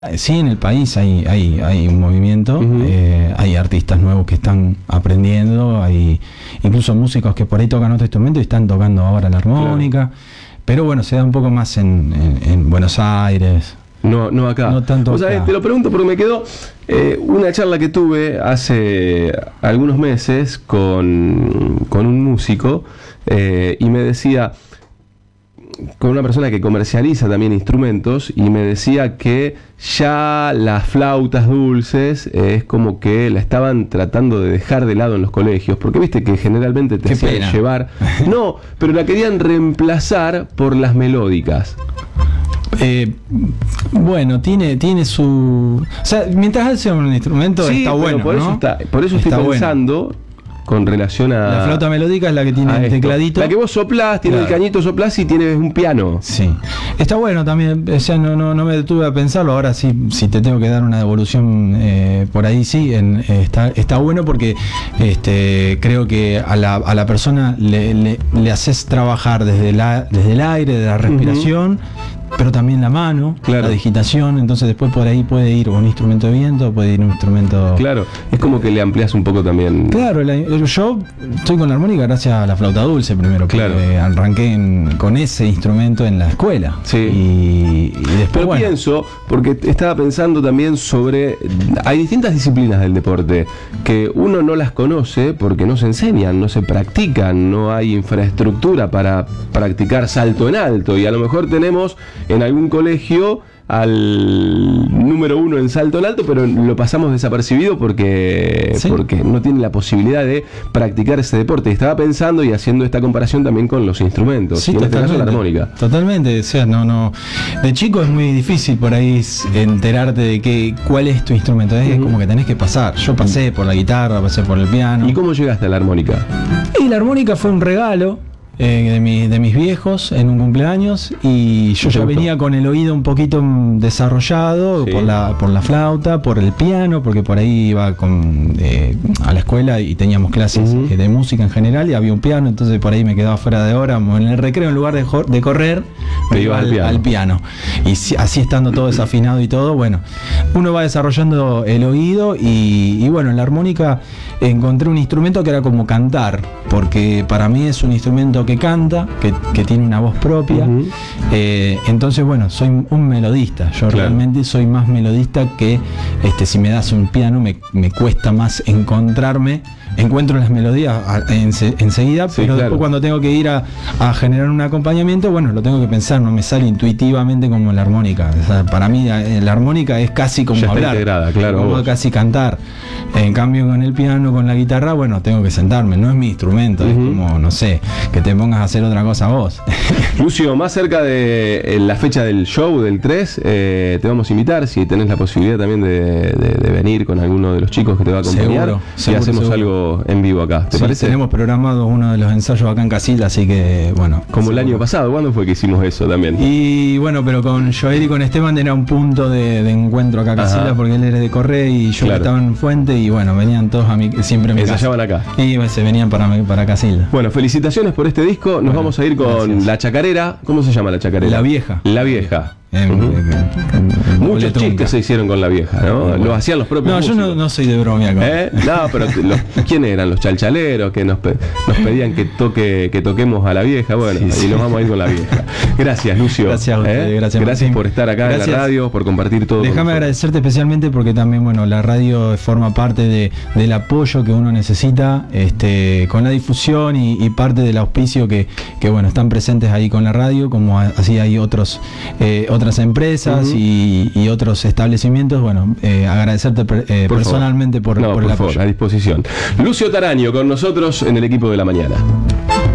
Sí, en el país hay un movimiento, hay artistas nuevos que están aprendiendo, hay incluso músicos que por ahí tocan otro instrumento y están tocando ahora la armónica, pero bueno, se da un poco más en Buenos Aires. No acá. No tanto acá. Te lo pregunto porque me quedó una charla que tuve hace algunos meses con un músico y me decía, con una persona que comercializa también instrumentos, y me decía que ya las flautas dulces es como que la estaban tratando de dejar de lado en los colegios, porque viste que generalmente te hacían llevar, no, pero la querían reemplazar por las melódicas. Bueno, tiene su... O sea, mientras hace un instrumento está bueno, por ¿no? Por eso estoy pensando... Bueno. Con relación a... La flauta melódica es la que tiene el tecladito. La que vos soplás, tiene el cañito, soplás y tiene un piano. Sí. Está bueno también, o sea, no me detuve a pensarlo. Ahora sí, si te tengo que dar una devolución por ahí, sí, está bueno porque creo que a la persona le haces trabajar desde el aire, de la respiración, pero también la mano, la digitación, entonces después por ahí puede ir un instrumento de viento, puede ir un instrumento... Claro, es como que le amplias un poco también. Claro, yo estoy con la armónica gracias a la flauta dulce primero, porque arranqué con ese instrumento en la escuela. Sí. Y después, pero pienso, porque estaba pensando también sobre... Hay distintas disciplinas del deporte que uno no las conoce porque no se enseñan, no se practican, no hay infraestructura para practicar salto en alto, y a lo mejor tenemos en algún colegio al número 1 en salto en alto, pero lo pasamos desapercibido porque no tiene la posibilidad de practicar ese deporte. Y estaba pensando y haciendo esta comparación también con los instrumentos, sí, y en este caso la armónica. Totalmente, o sea, no. De chico es muy difícil por ahí enterarte de cuál es tu instrumento. Es como que tenés que pasar. Yo pasé por la guitarra, pasé por el piano. ¿Y cómo llegaste a la armónica? Y la armónica fue un regalo de mis viejos en un cumpleaños, y yo ya venía con el oído un poquito desarrollado por la flauta, por el piano, porque por ahí iba a la escuela y teníamos clases de música en general y había un piano, entonces por ahí me quedaba fuera de hora, en el recreo en lugar de correr me iba al piano, y así estando todo desafinado y todo, bueno, uno va desarrollando el oído y bueno, en la armónica encontré un instrumento que era como cantar, porque para mí es un instrumento que canta, que tiene una voz propia, entonces bueno, soy un melodista, yo realmente soy más melodista que si me das un piano me cuesta más encuentro las melodías enseguida, pero después cuando tengo que ir a generar un acompañamiento, bueno, lo tengo que pensar, no me sale intuitivamente como la armónica. O sea, para mí la armónica es casi como ya hablar, integrada, como casi cantar. En cambio con el piano, con la guitarra, bueno, tengo que sentarme, no es mi instrumento, es como, no sé, que te pongas a hacer otra cosa vos. Lucio, más cerca de la fecha del show del 3, te vamos a invitar, si tenés la posibilidad también de venir con alguno de los chicos que te va a acompañar, y hacemos algo en vivo acá, ¿te parece? Tenemos programado uno de los ensayos acá en Casilda, así que bueno. Como el año pasado, ¿cuándo fue que hicimos eso también? Y bueno, pero con Joel y con Esteban era un punto de encuentro acá a Casilda, porque él era de Corre y yo estaba en Fuente, y bueno, venían todos siempre a mi casa. Ensayaban acá. Y se venían para Casilda. Bueno, felicitaciones por este disco. Nos vamos a ir con La Chacarera. ¿Cómo se llama La Chacarera? La Vieja. La Vieja. Muchos chistes se hicieron con La Vieja, ¿no? Los hacían los propios músicos. Yo no soy de bromear con No, pero ¿quiénes eran? Los chalchaleros que nos pedían que toquemos a La Vieja. Bueno, y nos vamos a ir con La Vieja. Gracias, Lucio. Gracias a ustedes, gracias por estar acá en la radio, por compartir todo. Déjame agradecerte especialmente porque también, bueno, la radio forma parte del apoyo que uno necesita con la difusión y parte del auspicio que bueno, están presentes ahí con la radio, como así hay otras empresas y otros establecimientos. Bueno, agradecerte personalmente por el apoyo. A disposición. Lucio Taraño con nosotros en el equipo de la mañana.